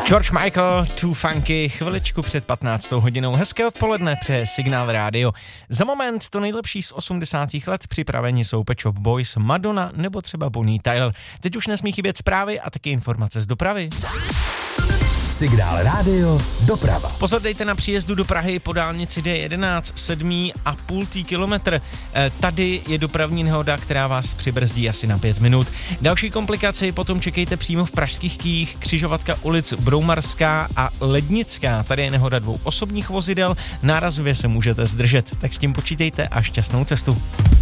George Michael, Too Funky, chviličku před 15. hodinou. Hezké odpoledne přeje Signál Rádio. Za moment to nejlepší z 80. let, připraveni jsou Pet Shop Boys, Madonna nebo třeba Bonnie Tyler. Teď už nesmí chybět zprávy a taky informace z dopravy. Signál Rádio, doprava. Pozor, dejte na příjezdu do Prahy po dálnici D11 7,5 kilometr. Tady je dopravní nehoda, která vás přibrzdí asi na 5 minut. Další komplikaci potom čekejte přímo v pražských Kyjích, křižovatka ulic Broumarská a Lednická. Tady je nehoda 2 osobních vozidel, nárazově se můžete zdržet, tak s tím počítejte a šťastnou cestu.